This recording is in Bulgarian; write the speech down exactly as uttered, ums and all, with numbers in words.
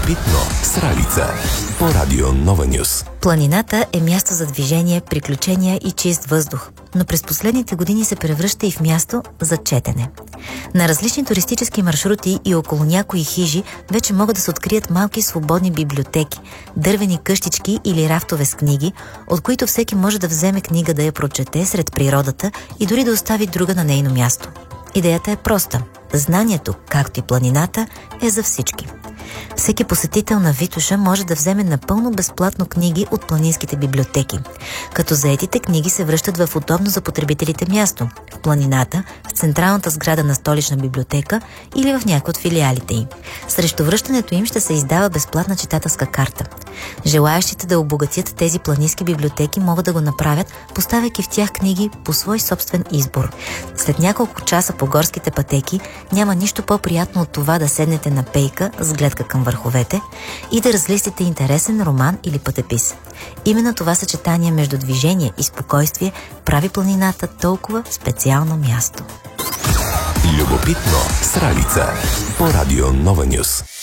Любопитно с Ралица по Радио Нова Нюс. Планината е място за движение, приключения и чист въздух, но през последните години се превръща и в място за четене. На различни туристически маршрути и около някои хижи вече могат да се открият малки свободни библиотеки, дървени къщички или рафтове с книги, от които всеки може да вземе книга да я прочете сред природата и дори да остави друга на нейно място. Идеята е проста. Знанието, както и планината, е за всички. Всеки посетител на Витоша може да вземе напълно безплатно книги от планинските библиотеки, като заетите книги се връщат в удобно за потребителите място – в планината, в централната сграда на столична библиотека или в някои от филиалите й. Срещу връщането им ще се издава безплатна читателска карта. Желаещите да обогатят тези планински библиотеки могат да го направят, поставяйки в тях книги по свой собствен избор. След няколко часа по горските пътеки няма нищо по-приятно от това да седнете на пейка с гледка към върховете и да разлистите интересен роман или пътепис. Именно това съчетание между движение и спокойствие прави планината толкова специално място. Любопитно с Ралица по Радио Нова Нюс.